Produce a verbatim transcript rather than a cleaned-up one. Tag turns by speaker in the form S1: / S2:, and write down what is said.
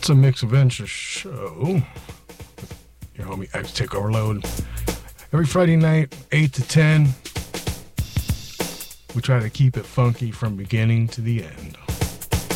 S1: It's a Mixed Adventure show. Your homie X Tech Overload. Every Friday night, eight to ten. We try to keep it funky from beginning to the end.